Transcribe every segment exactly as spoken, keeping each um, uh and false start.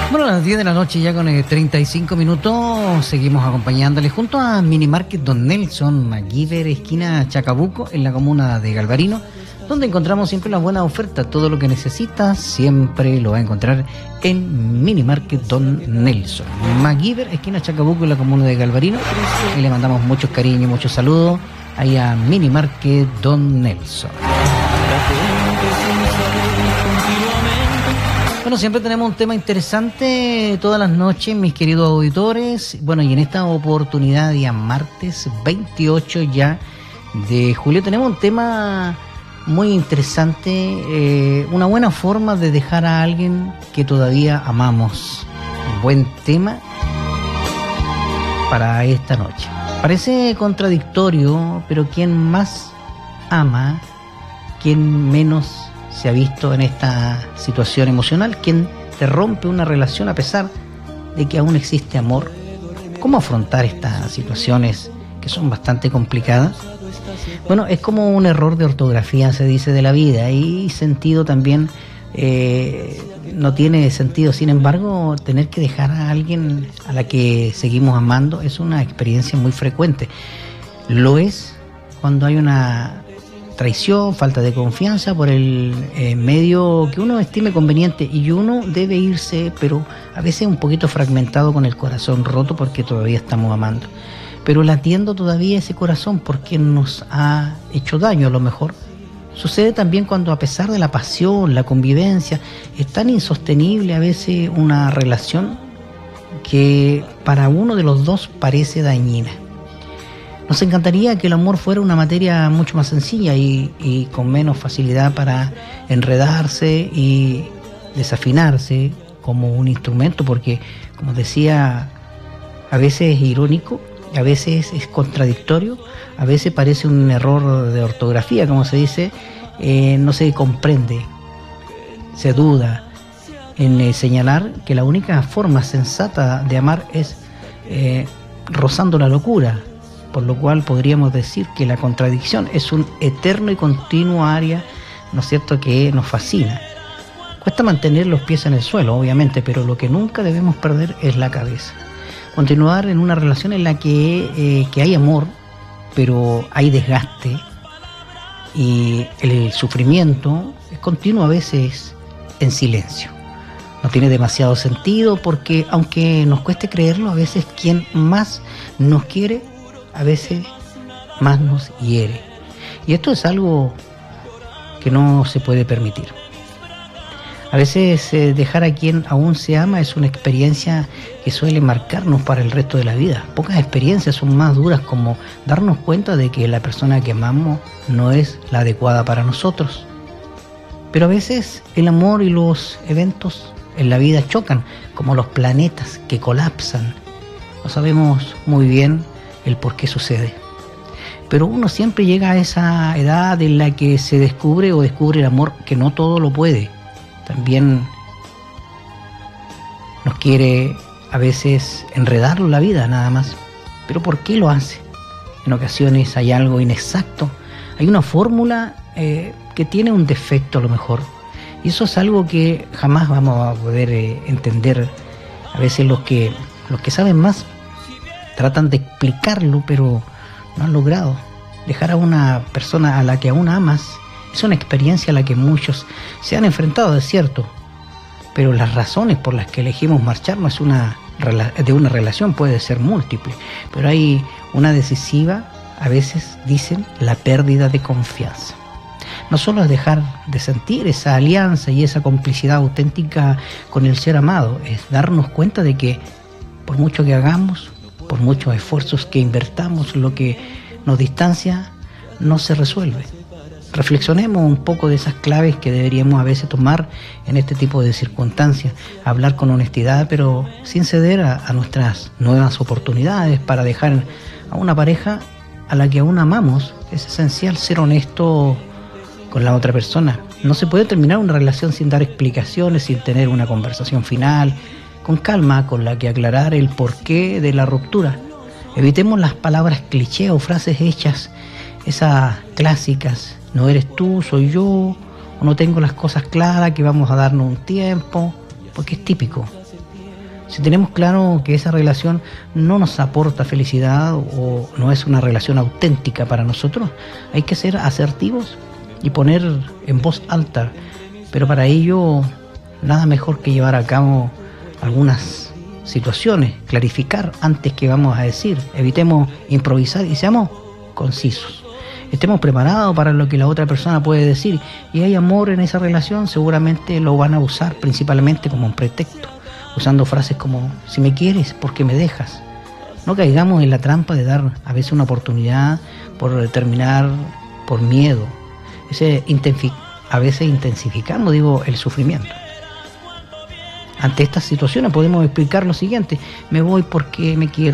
Bueno, a las diez de la noche ya con eh, treinta y cinco minutos seguimos acompañándoles junto a Mini Market Don Nelson, MacGyver, esquina Chacabuco, en la comuna de Galvarino, donde encontramos siempre las buenas ofertas. Todo lo que necesitas siempre lo va a encontrar en Mini Market Don Nelson. MacGyver, esquina Chacabuco, en la comuna de Galvarino. Y le mandamos muchos cariños, muchos saludos ahí a Mini Market Don Nelson. Bueno, siempre tenemos un tema interesante todas las noches, mis queridos auditores. Bueno, y en esta oportunidad, día martes veintiocho ya de julio, tenemos un tema muy interesante, eh, una buena forma de dejar a alguien que todavía amamos. Un buen tema para esta noche. Parece contradictorio, pero quien más ama, quien menos se ha visto en esta situación emocional, quien te rompe una relación a pesar de que aún existe amor. ¿Cómo afrontar estas situaciones que son bastante complicadas? Bueno, es como un error de ortografía, se dice, de la vida, y sentido también eh, no tiene sentido. Sin embargo, tener que dejar a alguien a la que seguimos amando es una experiencia muy frecuente. Lo es cuando hay una traición, falta de confianza por el eh, medio que uno estime conveniente, y uno debe irse, pero a veces un poquito fragmentado, con el corazón roto, porque todavía estamos amando, pero latiendo todavía ese corazón porque nos ha hecho daño. A lo mejor sucede también cuando, a pesar de la pasión, la convivencia, es tan insostenible a veces una relación que para uno de los dos parece dañina. Nos encantaría que el amor fuera una materia mucho más sencilla y, y con menos facilidad para enredarse y desafinarse como un instrumento, porque, como decía, a veces es irónico, a veces es contradictorio, a veces parece un error de ortografía, como se dice, eh, no se comprende, se duda en eh, señalar que la única forma sensata de amar es eh, rozando la locura. Por lo cual podríamos decir que la contradicción es un eterno y continuo área, ¿no es cierto?, que nos fascina. Cuesta mantener los pies en el suelo, obviamente, pero lo que nunca debemos perder es la cabeza. Continuar en una relación en la que, eh, que hay amor, pero hay desgaste, y el sufrimiento es continuo, a veces en silencio. No tiene demasiado sentido, porque aunque nos cueste creerlo, a veces quien más nos quiere, a veces más nos hiere. Y esto es algo que no se puede permitir. A veces eh, dejar a quien aún se ama es una experiencia que suele marcarnos para el resto de la vida. Pocas experiencias son más duras, como darnos cuenta de que la persona que amamos no es la adecuada para nosotros. Pero a veces el amor y los eventos en la vida chocan, como los planetas que colapsan. No sabemos muy bien el por qué sucede, pero uno siempre llega a esa edad en la que se descubre o descubre el amor, que no todo lo puede. También nos quiere a veces enredarlo la vida nada más. Pero ¿por qué lo hace? En ocasiones hay algo inexacto, hay una fórmula eh, que tiene un defecto a lo mejor, y eso es algo que jamás vamos a poder eh, entender. A veces los que, los que saben más tratan de explicarlo, pero no han logrado. Dejar a una persona a la que aún amas es una experiencia a la que muchos se han enfrentado, es cierto, pero las razones por las que elegimos marcharnos una, de una relación puede ser múltiple, pero hay una decisiva, a veces dicen, la pérdida de confianza. No solo es dejar de sentir esa alianza y esa complicidad auténtica con el ser amado, es darnos cuenta de que por mucho que hagamos, por muchos esfuerzos que invertamos, lo que nos distancia no se resuelve. Reflexionemos un poco de esas claves que deberíamos a veces tomar en este tipo de circunstancias. Hablar con honestidad, pero sin ceder a, a nuestras nuevas oportunidades para dejar a una pareja a la que aún amamos. Es esencial ser honesto con la otra persona. No se puede terminar una relación sin dar explicaciones, sin tener una conversación final, con calma, con la que aclarar el porqué de la ruptura. Evitemos las palabras cliché o frases hechas, esas clásicas: no eres tú, soy yo, o no tengo las cosas claras, que vamos a darnos un tiempo, porque es típico. Si tenemos claro que esa relación no nos aporta felicidad o no es una relación auténtica para nosotros, hay que ser asertivos y poner en voz alta, pero para ello nada mejor que llevar a cabo algunas situaciones, clarificar antes que vamos a decir, evitemos improvisar y seamos concisos. Estemos preparados para lo que la otra persona puede decir, y hay amor en esa relación, seguramente lo van a usar principalmente como un pretexto, usando frases como, si me quieres, ¿por qué me dejas? No caigamos en la trampa de dar a veces una oportunidad por terminar por miedo. Ese a veces intensificamos, digo, el sufrimiento. Ante estas situaciones podemos explicar lo siguiente: me voy porque me quiero,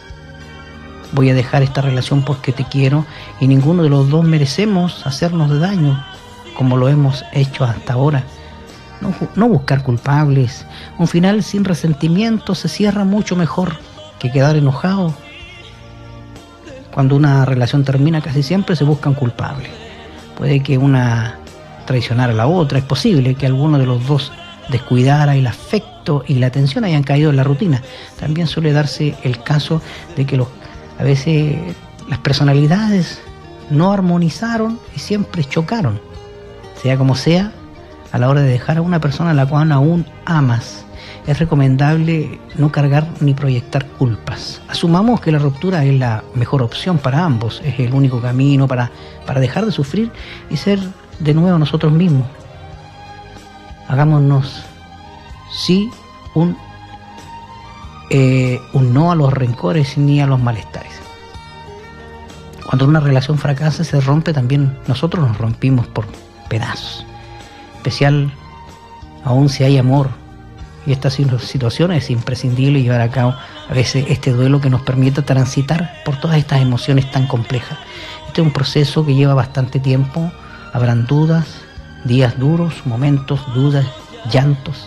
voy a dejar esta relación porque te quiero, y ninguno de los dos merecemos hacernos daño como lo hemos hecho hasta ahora. No, no buscar culpables. Un final sin resentimiento se cierra mucho mejor que quedar enojado. Cuando una relación termina, casi siempre se buscan culpables. Puede que una traicionara a la otra, es posible que alguno de los dos descuidara, y el afecto y la atención hayan caído en la rutina. También suele darse el caso de que los, a veces las personalidades no armonizaron y siempre chocaron. Sea como sea, a la hora de dejar a una persona a la cual aún amas, es recomendable no cargar ni proyectar culpas. Asumamos que la ruptura es la mejor opción para ambos, es el único camino para, para dejar de sufrir y ser de nuevo nosotros mismos. Hagámonos sí un, eh, un no a los rencores ni a los malestares. Cuando una relación fracasa, se rompe, también nosotros nos rompimos por pedazos. Especial aún si hay amor, y esta situación es imprescindible llevar a cabo a veces este duelo que nos permita transitar por todas estas emociones tan complejas. Este es un proceso que lleva bastante tiempo. Habrán dudas, días duros, momentos, dudas, llantos.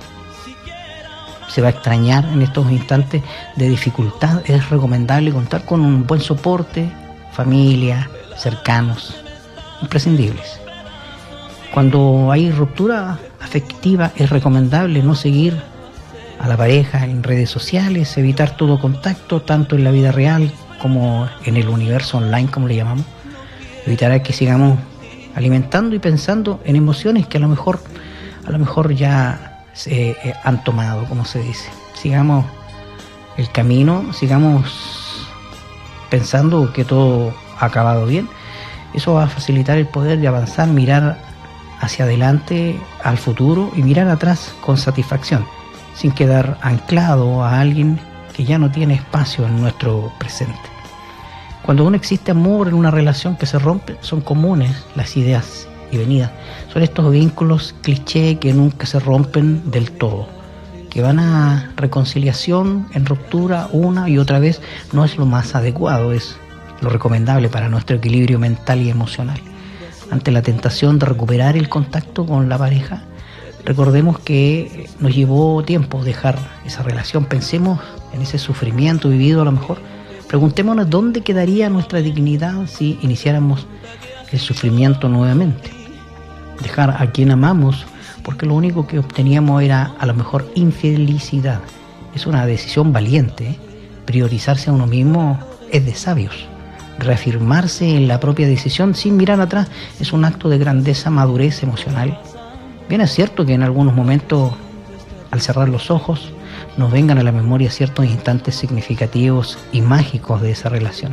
Se va a extrañar en estos instantes de dificultad. Es recomendable contar con un buen soporte, familia, cercanos, imprescindibles. Cuando hay ruptura afectiva, es recomendable no seguir a la pareja en redes sociales, evitar todo contacto, tanto en la vida real como en el universo online, como le llamamos. Evitará que sigamos alimentando y pensando en emociones que a lo mejor, a lo mejor ya se eh, han tomado, como se dice. Sigamos el camino, sigamos pensando que todo ha acabado bien. Eso va a facilitar el poder de avanzar, mirar hacia adelante, al futuro, y mirar atrás con satisfacción, sin quedar anclado a alguien que ya no tiene espacio en nuestro presente. Cuando aún existe amor en una relación que se rompe, son comunes las ideas y venidas. Son estos vínculos cliché que nunca se rompen del todo, que van a reconciliación, en ruptura una y otra vez. No es lo más adecuado, es lo recomendable para nuestro equilibrio mental y emocional. Ante la tentación de recuperar el contacto con la pareja, recordemos que nos llevó tiempo dejar esa relación. Pensemos en ese sufrimiento vivido a lo mejor. Preguntémonos dónde quedaría nuestra dignidad si iniciáramos el sufrimiento nuevamente. Dejar a quien amamos, porque lo único que obteníamos era a lo mejor infelicidad. Es una decisión valiente, ¿eh? Priorizarse a uno mismo es de sabios. Reafirmarse en la propia decisión sin mirar atrás es un acto de grandeza, madurez emocional. Bien es cierto que en algunos momentos, al cerrar los ojos, nos vengan a la memoria ciertos instantes significativos y mágicos de esa relación.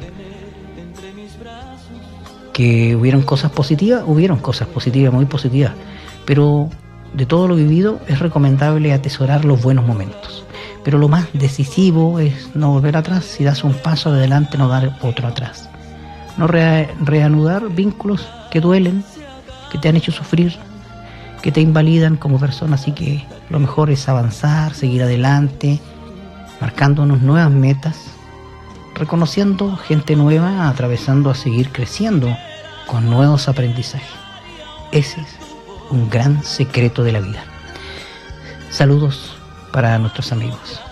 Que hubieron cosas positivas, hubieron cosas positivas, muy positivas, pero de todo lo vivido es recomendable atesorar los buenos momentos. Pero lo más decisivo es no volver atrás. Si das un paso adelante, no dar otro atrás. No re- reanudar vínculos que duelen, que te han hecho sufrir, que te invalidan como persona. Así que lo mejor es avanzar, seguir adelante, marcándonos nuevas metas, reconociendo gente nueva, atravesando a seguir creciendo con nuevos aprendizajes. Ese es un gran secreto de la vida. Saludos para nuestros amigos.